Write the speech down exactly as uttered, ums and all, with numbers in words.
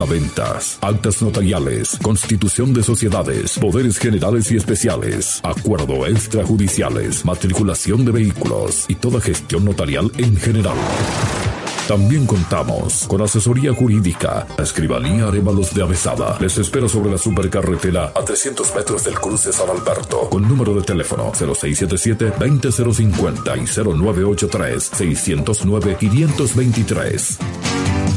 Ventas, actas notariales, constitución de sociedades, poderes generales y especiales, acuerdo extrajudiciales, matriculación de vehículos y toda gestión notarial en general. También contamos con asesoría jurídica. La Escribanía Arévalos de Avesada les espera sobre la supercarretera a trescientos metros del cruce San Alberto, con número de teléfono cero seis siete siete, veinte cero cincuenta y cero nueve ocho tres, seiscientos nueve, quinientos veintitrés.